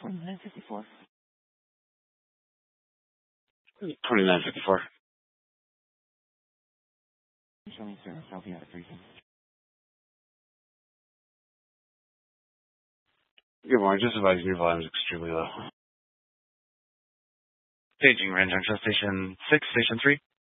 2954. 2954. Show me, sir. South Attic region. Good morning. Just advising your volume is extremely low. Paging Ranch Central Station 6, Station 3.